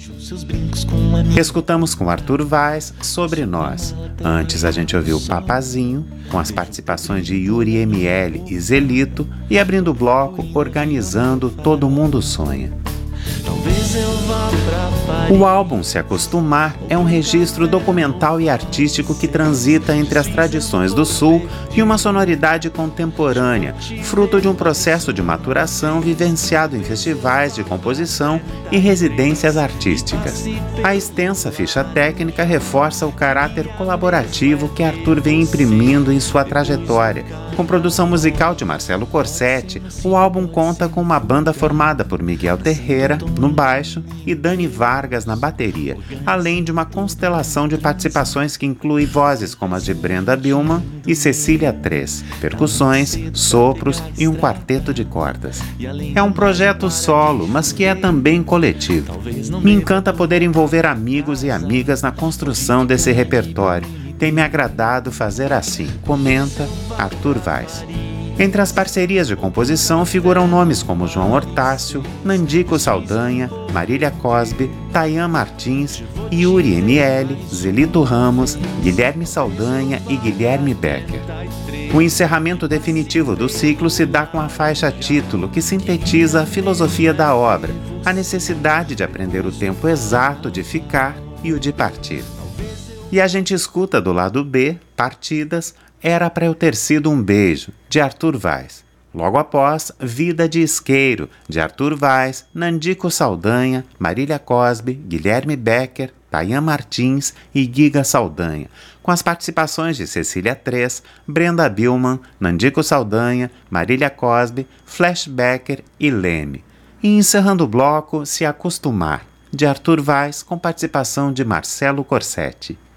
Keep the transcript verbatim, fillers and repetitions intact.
Escutamos com Arthur Vaz Sobre Nós. Antes a gente ouviu Papazinho, com as participações de Yuri M L e Zelito, e abrindo o bloco Organizando Todo Mundo Sonha. O álbum Se Acostumar é um registro documental e artístico que transita entre as tradições do Sul e uma sonoridade contemporânea, fruto de um processo de maturação vivenciado em festivais de composição e residências artísticas. A extensa ficha técnica reforça o caráter colaborativo que Arthur vem imprimindo em sua trajetória. Com produção musical de Marcelo Corsetti, o álbum conta com uma banda formada por Miguel Terreira, no baixo, e Dani Vargas na bateria, além de uma constelação de participações que inclui vozes como as de Brenda Billman e Cecília Três, percussões, sopros e um quarteto de cordas. É um projeto solo, mas que é também coletivo. Me encanta poder envolver amigos e amigas na construção desse repertório. Tem me agradado fazer assim, comenta Arthur Vaz. Entre as parcerias de composição figuram nomes como João Hortácio, Nandico Saldanha, Marília Cosby, Tayan Martins, Yuri M L, Zelito Ramos, Guilherme Saldanha e Guilherme Becker. O encerramento definitivo do ciclo se dá com a faixa título, que sintetiza a filosofia da obra, a necessidade de aprender o tempo exato de ficar e o de partir. E a gente escuta do lado B, Partidas, Era Pra Eu Ter Sido Um Beijo, de Arthur Vaz. Logo após, Vida de Isqueiro, de Arthur Vaz, Nandico Saldanha, Marília Cosby, Guilherme Becker, Tayan Martins e Giga Saldanha, com as participações de Cecília Três, Brenda Billman, Nandico Saldanha, Marília Cosby, Flash Becker e Leme. E encerrando o bloco, Se Acostumar, de Arthur Vaz, com participação de Marcelo Corsetti.